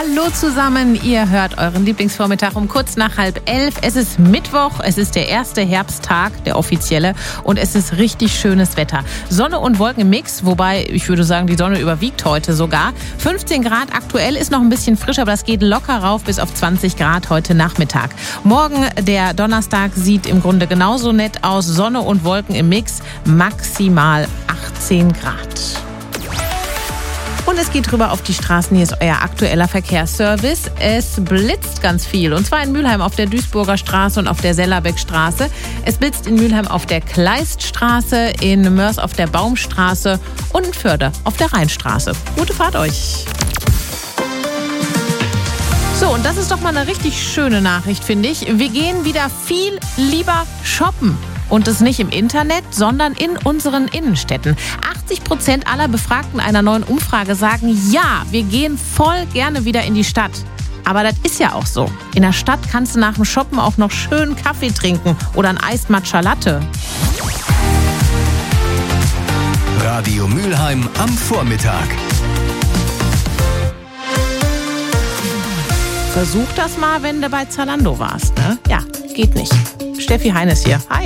Hallo zusammen, ihr hört euren Lieblingsvormittag um kurz nach 10:30. Es ist Mittwoch, es ist der erste Herbsttag, der offizielle, und es ist richtig schönes Wetter. Sonne und Wolken im Mix, wobei ich würde sagen, die Sonne überwiegt heute sogar. 15 Grad aktuell, ist noch ein bisschen frisch, aber das geht locker rauf bis auf 20 Grad heute Nachmittag. Morgen, der Donnerstag, sieht im Grunde genauso nett aus. Sonne und Wolken im Mix, maximal 18 Grad. Und es geht rüber auf die Straßen. Hier ist euer aktueller Verkehrsservice. Es blitzt ganz viel. Und zwar in Mülheim auf der Duisburger Straße und auf der Sellerbeckstraße. Es blitzt in Mülheim auf der Kleiststraße, in Mörs auf der Baumstraße und in Förde auf der Rheinstraße. Gute Fahrt euch. So, und das ist doch mal eine richtig schöne Nachricht, finde ich. Wir gehen wieder viel lieber shoppen. Und das nicht im Internet, sondern in unseren Innenstädten. 80% aller Befragten einer neuen Umfrage sagen, ja, wir gehen voll gerne wieder in die Stadt. Aber das ist ja auch so. In der Stadt kannst du nach dem Shoppen auch noch schön Kaffee trinken oder ein Eis Matcha Latte. Radio Mülheim am Vormittag. Versuch das mal, wenn du bei Zalando warst, ne? Ja, geht nicht. Steffi Heines hier. Hi.